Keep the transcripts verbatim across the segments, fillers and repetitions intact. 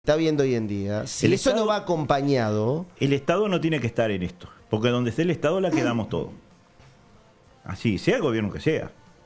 está viendo hoy en día, si El eso Estado, no va acompañado... El Estado no tiene que estar en esto, porque donde esté el Estado la quedamos todo. Así, sea el gobierno que sea.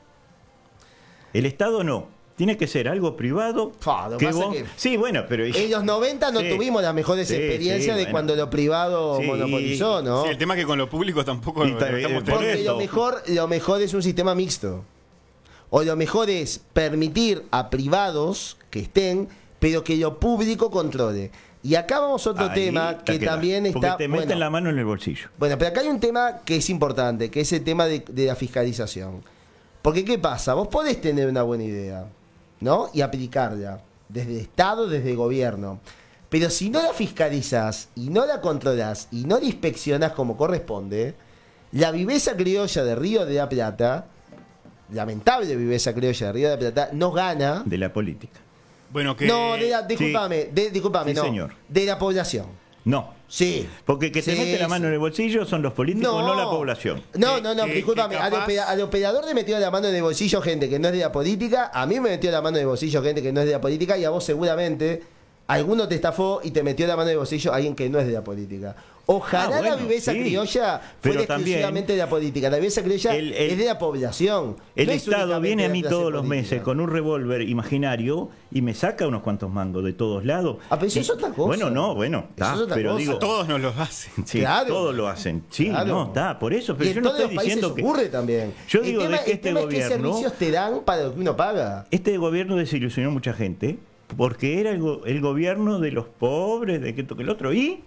El Estado no. Tiene que ser algo privado. Fa, lo que pasa vos... que Sí, bueno, pero... en los noventa no sí, tuvimos las mejores sí, experiencias sí, de bueno. cuando lo privado Sí, monopolizó, ¿no? Sí, el tema es que con lo público tampoco Y lo está- estamos por Porque teniendo. lo mejor, lo mejor es un sistema mixto. O lo mejor es permitir a privados que estén, pero que lo público controle. Y acá vamos a otro Ahí tema está que quedado. también Porque está... te meten bueno, la mano en el bolsillo. Bueno, pero acá hay un tema que es importante, que es el tema de, de la fiscalización. Porque ¿qué pasa? Vos podés tener una buena idea, ¿no? Y aplicarla, desde el Estado, desde el gobierno. Pero si no la fiscalizás, y no la controlás, y no la inspeccionás como corresponde, la viveza criolla de Río de la Plata, lamentable viveza criolla de Río de la Plata, no gana... De la política. Bueno, que... No, de la, discúlpame, de, discúlpame, Sí, no. señor. De la población. No. Sí. Porque que te Sí, mete la mano sí. en el bolsillo son los políticos, no, la población. No, Que- no, no, que- discúlpame. que Al, capaz- opera- al operador le metió la mano en el bolsillo gente que no es de la política. A mí me metió la mano en el bolsillo gente que no es de la política. Y a vos seguramente alguno te estafó y te metió la mano en el bolsillo alguien que no es de la política. Ojalá Ah, bueno, la viveza sí. criolla Pero fuera también exclusivamente de la política. La viveza criolla el- el- es de la población. El no es Estado únicamente viene de a la mí clase todos los política. meses con un revólver imaginario y me saca unos cuantos mangos de todos lados. Ah, pero eso Y- es otra cosa. Bueno, no, bueno, Eso está, es otra pero cosa. digo, A todos nos los hacen. sí, Claro. todos lo hacen. Sí, Claro. no, está, por eso, Y pero en yo no todos estoy los países diciendo que ocurre también. Yo El digo tema- de que el este tema es qué gobierno, servicios te dan para lo que uno paga. este gobierno desilusionó a mucha gente porque era el, go- el gobierno de los pobres, de que esto que el otro y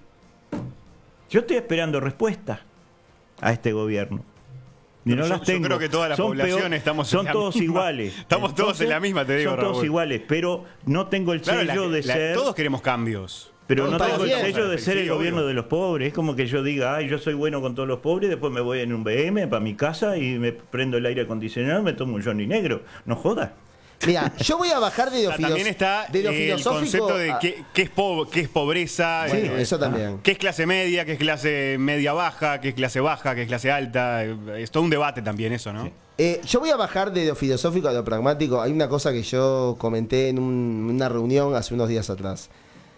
yo estoy esperando respuesta a este gobierno. Y no Yo- las yo tengo. creo que toda la Son población peor- estamos en son la todos misma. iguales. Estamos todos en la misma, te digo, Son todos Raúl. iguales, pero no tengo el Claro, sello la- de la- ser. todos queremos cambios. Pero Todos no para tengo el bien. sello de ser Sí, el gobierno obvio. de los pobres. Es como que yo diga, ay, yo soy bueno con todos los pobres, y después me voy en un B M para mi casa y me prendo el aire acondicionado, me tomo un Johnny negro. No jodas. Mira, yo voy a bajar de lo, O sea, también filos- está de lo eh, el filosófico concepto de a- qué, qué es, po- qué es pobreza, Sí, eh, eso también. qué es clase media, qué es clase media baja, qué es clase baja, qué es clase alta. eh, Es todo un debate también eso, ¿no? Sí. Eh, yo voy a bajar de lo filosófico a lo pragmático. Hay una cosa que yo comenté en un- una reunión hace unos días atrás.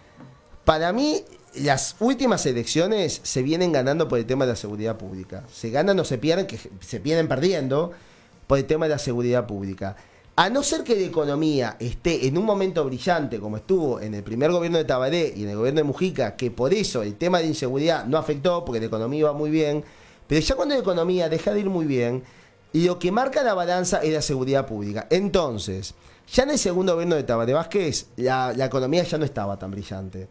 Para mí, las últimas elecciones se vienen ganando por el tema de la seguridad pública. Se ganan o se pierden, que se vienen perdiendo por el tema de la seguridad pública. A no ser que la economía esté en un momento brillante, como estuvo en el primer gobierno de Tabaré y en el gobierno de Mujica, que por eso el tema de inseguridad no afectó, porque la economía iba muy bien, pero ya cuando la economía deja de ir muy bien, lo que marca la balanza es la seguridad pública. Entonces, ya en el segundo gobierno de Tabaré Vázquez, la, la economía ya no estaba tan brillante.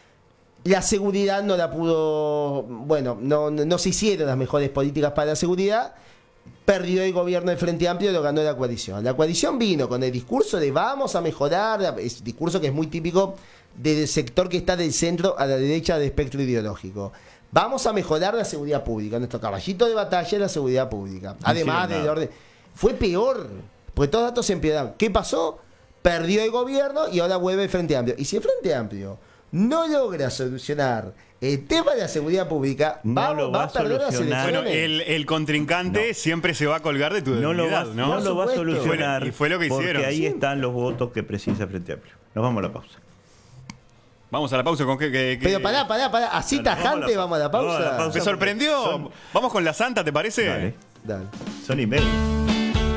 La seguridad no la pudo, bueno, no, no, no se hicieron las mejores políticas para la seguridad. Perdió el gobierno del Frente Amplio, lo ganó la coalición. La coalición vino con el discurso de vamos a mejorar, es discurso que es muy típico del sector que está del centro a la derecha del espectro ideológico. Vamos a mejorar la seguridad pública. Nuestro caballito de batalla es la seguridad pública. Además hicieron del nada. orden. Fue peor, porque todos los datos se empeoraron. ¿Qué pasó? Perdió el gobierno y ahora vuelve el Frente Amplio. Y si el Frente Amplio no logra solucionar el tema de la seguridad pública, No va, lo va va a perder las a solucionar. Bueno, elecciones. el, el contrincante No. siempre se va a colgar de tu No lo va, debilidad, no ¿no? lo va a Por supuesto. solucionar. Bueno, y fue lo que porque hicieron. ahí Sí. están los votos que precisa Frente Amplio. Nos vamos a la pausa. Vamos a la pausa con que... que- que- Pero pará, pará, pará. Así Dale, vamos a tajante la vamos a la pausa. Vamos a la pausa. pausa. ¿Te sorprendió? Son- Vamos con la santa, ¿te parece? Dale. Dale. Son y medio.